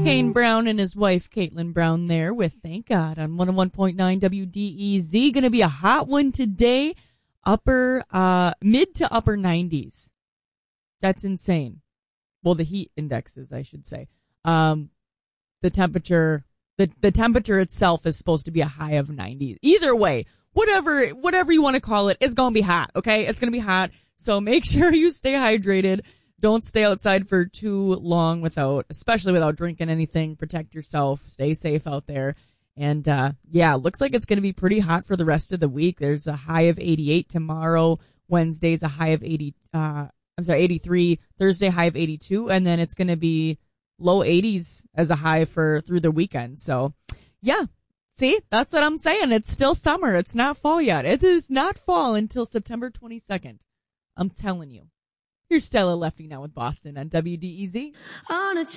Kane Brown and his wife, Caitlin Brown, there with Thank God on 101.9 WDEZ. Going to be a hot one today. Mid to upper 90s. That's insane. Well, the heat indexes, I should say. The temperature itself is supposed to be a high of 90. Either way, whatever you want to call it, it's going to be hot, okay? It's going to be hot. So make sure you stay hydrated. Don't stay outside for too long especially without drinking anything. Protect yourself. Stay safe out there. And, looks like it's going to be pretty hot for the rest of the week. There's a high of 88 tomorrow. Wednesday's a high of 83. Thursday, high of 82. And then it's going to be low 80s as a high through the weekend. So, yeah. See, that's what I'm saying. It's still summer. It's not fall yet. It is not fall until September 22nd. I'm telling you. Here's Stella Lefty now with Boston on WDEZ.